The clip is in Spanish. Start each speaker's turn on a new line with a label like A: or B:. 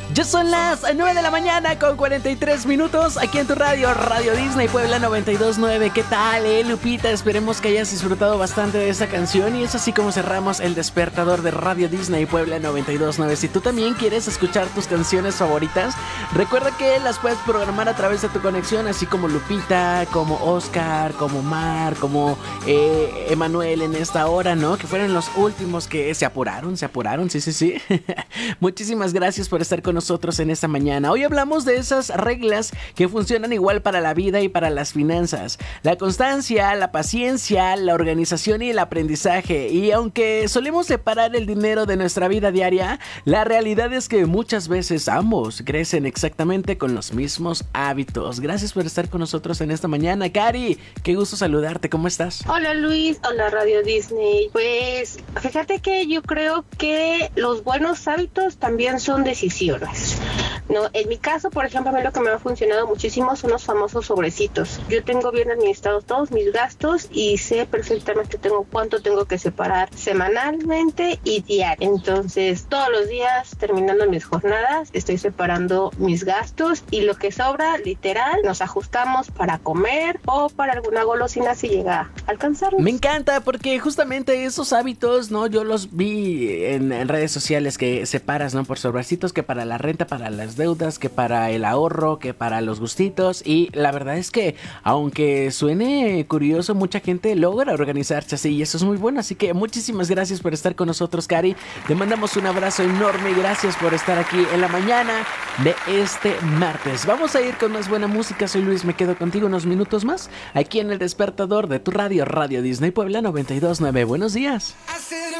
A: Ya son las 9 de la mañana con 43 minutos aquí en tu radio, Radio Disney Puebla 92.9. ¿Qué tal, Lupita? Esperemos que hayas disfrutado bastante de esta canción y es así como cerramos el despertador de Radio Disney Puebla 92.9. Si tú también quieres escuchar tus canciones favoritas, recuerda que las puedes programar a través de tu conexión, así como Lupita, como Oscar, como Mar, como Emanuel en esta hora, ¿no? Que fueron los últimos que se apuraron, sí. Muchísimas gracias por estar con nosotros en esta mañana. Hoy hablamos de esas reglas que funcionan igual para la vida y para las finanzas. La constancia, la paciencia, la organización y el aprendizaje. Y aunque solemos separar el dinero de nuestra vida diaria, la realidad es que muchas veces ambos crecen exactamente con los mismos hábitos. Gracias por estar con nosotros en esta mañana. Cari, qué gusto saludarte. ¿Cómo estás?
B: Hola Luis, hola Radio Disney. Pues fíjate que yo creo que los buenos hábitos también son decisiones. No, en mi caso, por ejemplo, a mí lo que me ha funcionado muchísimo son los famosos sobrecitos. Yo tengo bien administrados todos mis gastos y sé perfectamente cuánto tengo que separar semanalmente y diario. Entonces, todos los días, terminando mis jornadas, estoy separando mis gastos y lo que sobra, literal, nos ajustamos para comer o para alguna golosina si llega a alcanzarnos.
A: Me encanta porque justamente esos hábitos, ¿no? Yo los vi en redes sociales que separas, ¿no? Por sobrecitos, que para la renta, para las deudas, que para el ahorro, que para los gustitos. Y la verdad es que aunque suene curioso, mucha gente logra organizarse así y eso es muy bueno. Así que muchísimas gracias por estar con nosotros, Cari. Te mandamos un abrazo enorme y gracias por estar aquí en la mañana de este martes. Vamos a ir con más buena música. Soy Luis, me quedo contigo unos minutos más aquí en el despertador de tu radio, Radio Disney Puebla 92.9. Buenos días.